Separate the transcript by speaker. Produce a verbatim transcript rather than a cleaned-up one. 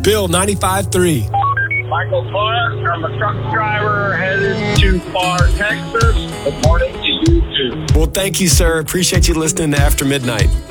Speaker 1: Bill ninety-five three.
Speaker 2: Michael Clark, I'm a truck driver headed to Far, Texas. Good morning to you too.
Speaker 1: Well, thank you, sir. Appreciate you listening to After Midnight.